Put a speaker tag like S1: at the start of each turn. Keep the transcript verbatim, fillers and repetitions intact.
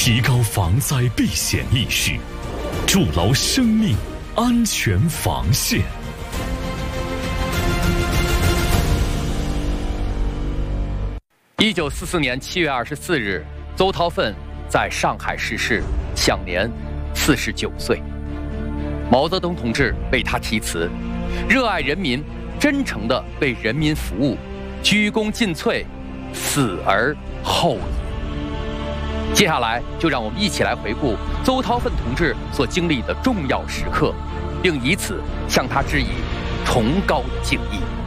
S1: 提高防灾避险意识，筑牢生命安全防线。
S2: 一九四四年七月二十四日，邹韬奋在上海逝世，享年四十九岁。毛泽东同志为他题词：热爱人民，真诚地为人民服务，鞠躬尽瘁，死而后已。接下来，就让我们一起来回顾邹韬奋同志所经历的重要时刻，并以此向他致以崇高的敬意。